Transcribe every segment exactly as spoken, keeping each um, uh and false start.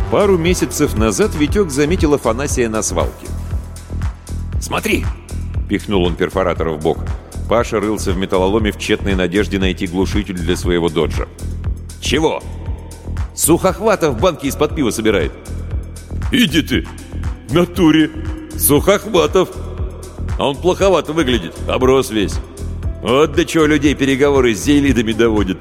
Пару месяцев назад Витек заметил Афанасия на свалке. «Смотри!» — пихнул он перфоратора в бок. Паша рылся в металлоломе в тщетной надежде найти глушитель для своего доджа. «Чего?» «Сухохватов банки из-под пива собирает». «Иди ты! В натуре! Сухохватов! А он плоховато выглядит, оброс весь. Вот до чего людей переговоры с зейлидами доводят».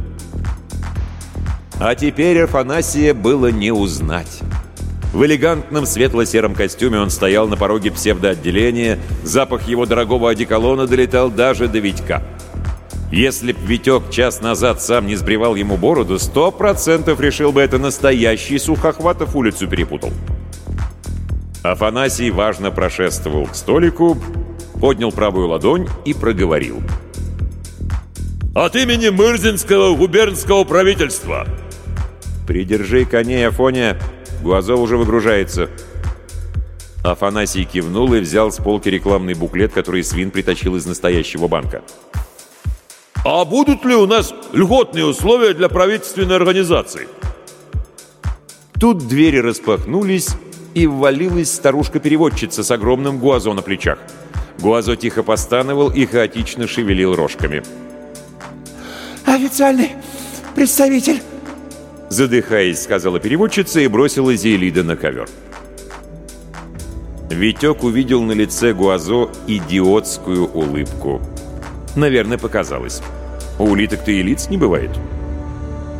А теперь Афанасия было не узнать. В элегантном светло-сером костюме он стоял на пороге псевдоотделения, запах его дорогого одеколона долетал даже до Витька. Если б Витек час назад сам не сбривал ему бороду, сто процентов решил бы, это настоящий Сухохватов улицу перепутал. Афанасий важно прошествовал к столику, поднял правую ладонь и проговорил. «От имени Мырзинского губернского правительства!» «Придержи коней, Афоня, Гуазов уже выгружается». Афанасий кивнул и взял с полки рекламный буклет, который свин притащил из настоящего банка. «А будут ли у нас льготные условия для правительственной организации?» Тут двери распахнулись, и ввалилась старушка-переводчица с огромным Гуазо на плечах. Гуазо тихо постановал и хаотично шевелил рожками. «Официальный представитель!» Задыхаясь, сказала переводчица и бросила Зейлида на ковер. Витек увидел на лице Гуазо идиотскую улыбку. Наверное, показалось. У улиток-то и лиц не бывает.